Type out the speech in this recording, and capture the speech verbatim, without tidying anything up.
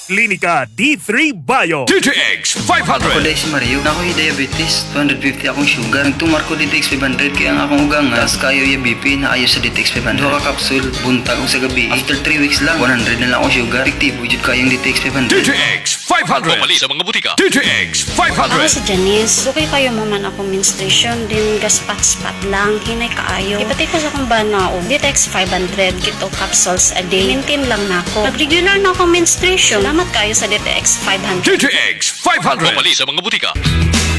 Klinika D three Bio. D T X five Ako hundred. dahil si Mario, na ako'y diabetes, two fifty akong sugar. Nagtumar ko D T X five hundred, kaya ang akong ugang nga, tas kayo yung B P na ayos sa D T X five hundred. Duha ka kapsul, buntag ko sa gabi. After three weeks lang, one hundred na lang akong sugar. Efektibo jud kayong D T X five D hundred. T X five hundred. Pumali sa mga butika. D T X five Ako hundred. si Janice. Dugay kayo maman ako menstruation, din gaspat-spat lang, hinay kaayo. Ipatay ko sa kong banao, D T X five hundred, kito capsules a day. Maintain lang na ako. Nag-regular na ako menstruation. Salamat kayo sa D T X five hundred. D T X five hundred. Pumali sa mga butika.